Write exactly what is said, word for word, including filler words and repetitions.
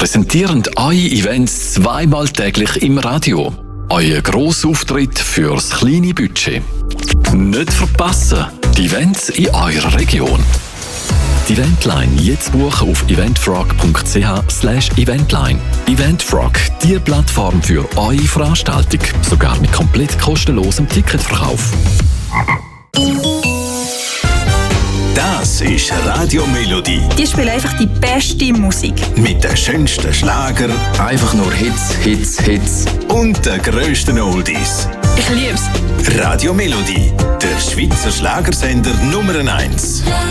präsentieren eure Events zweimal täglich im Radio. Euer Grossauftritt fürs kleine Budget. Nicht verpassen, die Events in eurer Region. Die Eventline jetzt buchen auf eventfrog.ch slash eventline. Eventfrog, die Plattform für eure Veranstaltung, sogar mit komplett kostenlosem Ticketverkauf. Das ist Radio Melodie. Die spielen einfach die beste Musik. Mit den schönsten Schlager. Einfach nur Hits, Hits, Hits. Und den grössten Oldies. Ich lieb's. Radio Melodie, der Schweizer Schlagersender Nummer eins.